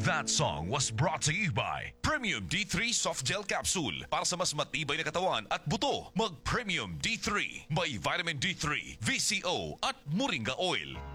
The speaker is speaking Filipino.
That song was brought to you by Premium D3 Soft Gel Capsule. Para sa mas matibay na katawan at buto, mag Premium D3. May vitamin D3, VCO at Moringa Oil.